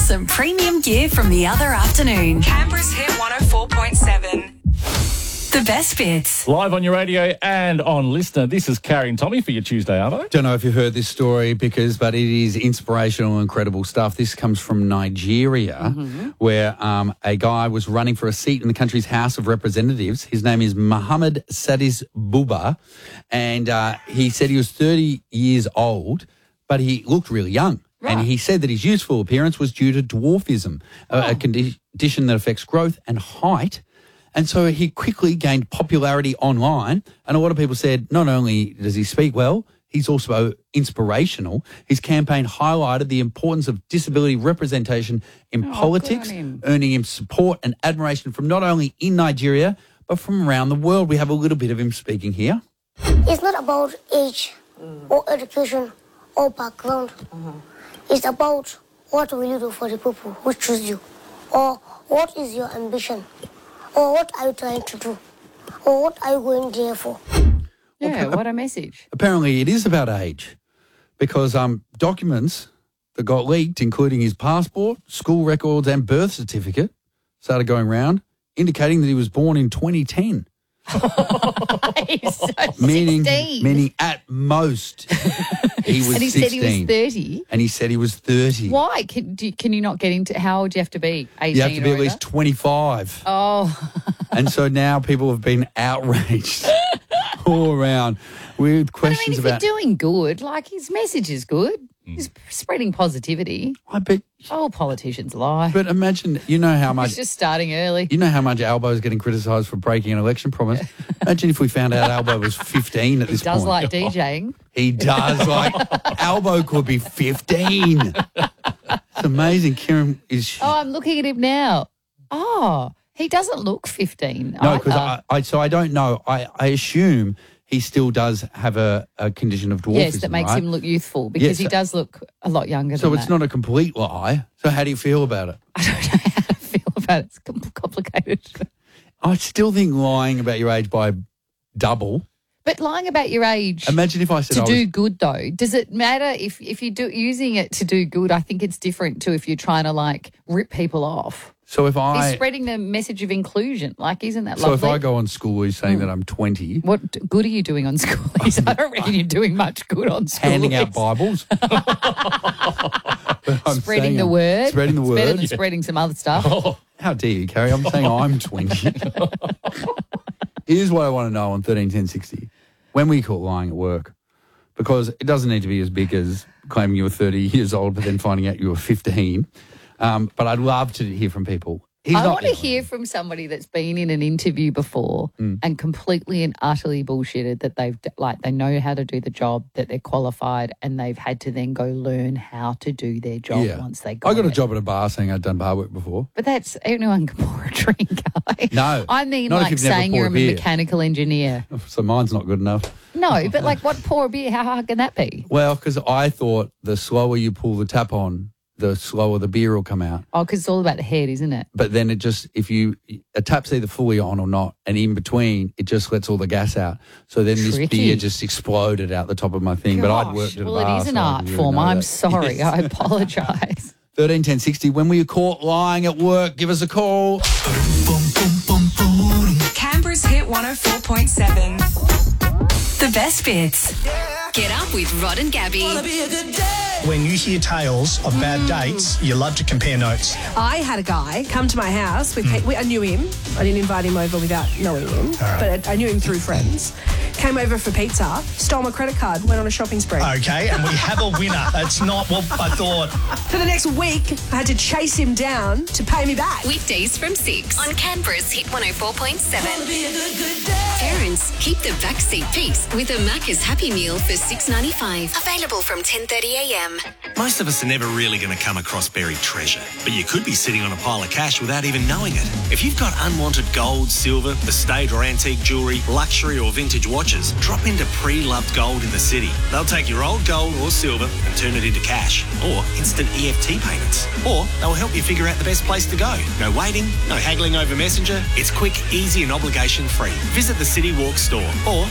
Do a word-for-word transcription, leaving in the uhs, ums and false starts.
some premium gear from the other afternoon. Canberra's Hit one oh four point seven. The best bits. Live on your radio and on Listener. This is Carrie and Tommy for your Tuesday, Arvo. Don't know if you've heard this story because, but it is inspirational and incredible stuff. This comes from Nigeria, mm-hmm. where um, a guy was running for a seat in the country's House of Representatives. His name is Muhammad Sadis Buba, and uh, he said he was thirty years old, but he looked really young. Right. And he said that his youthful appearance was due to dwarfism, oh. a, a condi- condition that affects growth and height. And so he quickly gained popularity online. And a lot of people said not only does he speak well, he's also inspirational. His campaign highlighted the importance of disability representation in oh, politics, him. earning him support and admiration from not only in Nigeria, but from around the world. We have a little bit of him speaking here. It's not about age mm. or education or background. Mm-hmm. It's about what will you do for the people who choose you, or what is your ambition. Or what are you trying to do? Or what are you going there for? Yeah, well, what a message. Apparently it is about age because um, documents that got leaked, including his passport, school records and birth certificate, started going round, indicating that he was born in twenty ten. He's so meaning, sixteen. meaning at most he was and he sixteen. said he was thirty. And he said he was thirty. Why? Can, do, can you not get into, how old do you have to be? eighteen You have to be or at least twenty-five. Oh. And so now people have been outraged all around with questions but I mean, if about... you're doing good, like his message is good. Mm. He's spreading positivity. I bet... Oh, politicians lie. But imagine, you know how much... He's just starting early. You know how much Albo is getting criticised for breaking an election promise? Imagine if we found out Albo was fifteen at he this point. He does like DJing. He does like... Albo could be fifteen. It's amazing. Kieran is... Oh, I'm looking at him now. Oh, he doesn't look fifteen. No, because I, I... So I don't know. I, I assume... he still does have a, a condition of dwarfism, yes, that makes right? him look youthful because yes, he does look a lot younger so than it's that. not a complete lie. So how do you feel about it? I don't know how to feel about it. It's complicated. I still think lying about your age by double. But lying about your age Imagine if I said to I was, do good, though, does it matter if, if you're do, using it to do good? I think it's different to if you're trying to, like, rip people off. So if I... He's spreading the message of inclusion. Like, isn't that so lovely? So if I go on Schoolies saying mm. that I'm twenty... What good are you doing on Schoolies? I don't reckon you're doing much good on Schoolies. Handing out Bibles. Spreading the word. Spreading the it's word. better than yeah. spreading some other stuff. Oh, how dare you, Carrie? I'm saying I'm twenty. Here's what I want to know on thirteen ten sixty. When we caught lying at work, because it doesn't need to be as big as claiming you were thirty years old but then finding out you were fifteen. Um, but I'd love to hear from people. He's I not want to hear from somebody that's been in an interview before mm. and completely and utterly bullshitted that they've, like, they know how to do the job, that they're qualified, and they've had to then go learn how to do their job yeah. once they got I got it. a job at a bar saying I'd done bar work before. But that's, anyone can pour a drink, guy. No. I mean, like saying you're a, a mechanical engineer. So mine's not good enough. No, but like what pour a beer, how hard can that be? Well, because I thought the slower you pull the tap on, the slower the beer will come out. Oh, because it's all about the head, isn't it? But then it just, if you, a tap's either fully on or not, and in between, it just lets all the gas out. So then Tricky. This beer just exploded out the top of my thing. Gosh, but I'd worked at a well, bar. Well, it is an so art really form. I'm that. sorry. Yes. I apologise. thirteen ten sixty, when we were caught lying at work, give us a call. Canberra's Hit one oh four point seven. The best bits. Get up with Rod and Gabby. When you hear tales of bad dates, you love to compare notes. I had a guy come to my house. With mm. I knew him. I didn't invite him over without knowing him, right. but I knew him through friends. Came over for pizza, stole my credit card, went on a shopping spree. Okay, and we have a winner. That's not what I thought. For the next week, I had to chase him down to pay me back. Weekdays from six on Canberra's Hit one oh four point seven. Parents, keep the backseat peace with a Macca's Happy Meal for six ninety-five. Available from ten thirty a m. Most of us are never really going to come across buried treasure, but you could be sitting on a pile of cash without even knowing it. If you've got unwanted gold, silver, estate or antique jewellery, luxury or vintage watches, drop into Pre-Loved Gold in the city. They'll take your old gold or silver and turn it into cash or instant E F T payments. Or they'll help you figure out the best place to go. No waiting, no haggling over Messenger. It's quick, easy and obligation free. Visit the City Walk store or